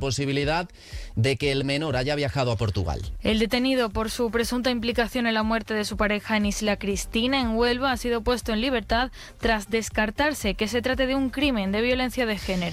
posibilidad de que el menor haya viajado a Portugal. El detenido por su presunta implicación en la muerte de su pareja en Isla Cristina, en Huelva, ha sido puesto en libertad tras descartarse que se trate de un crimen de violencia de género.